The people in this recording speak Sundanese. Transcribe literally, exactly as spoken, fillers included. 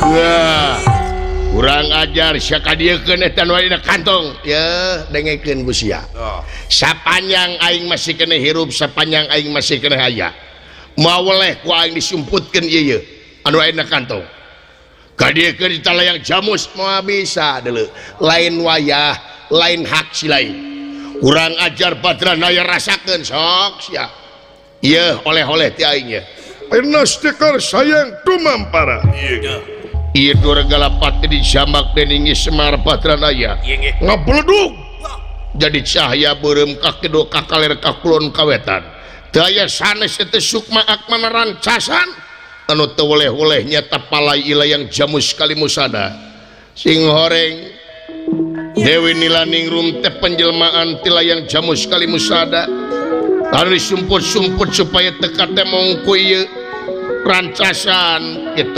kurang ajar siaka dia kenetan wae kantong ya dengekeun busia sapanjang aing masih kena hirup sapanjang aing masih kena haya mau oleh ku aing disumputkeun ieu ieu anu aya kantong ka dieu keur ditalayang jamus moal bisa deuleu lain wayah lain hak si lain kurang ajar Badran aya rasakeun sok sia ieu oleh-oleh ti aing ya Pernah stekar sayang tumampara. Iya. Iya dua galapati di jamak deningi Semar Badranaya. Ngabledug. Jadi cahaya berem kakido kakaler kakulon kawetan. Daya sanes teu sukma akmana rancasan anu teu oleh-oleh nyata palai ilayang jamus kalimusada. Sing horeng Dewi Nilaning Rum teh penjelmaan tilayang jamus kalimusada. Harus sumput-sumput supaya teka teh mongku ieu rancasan gitu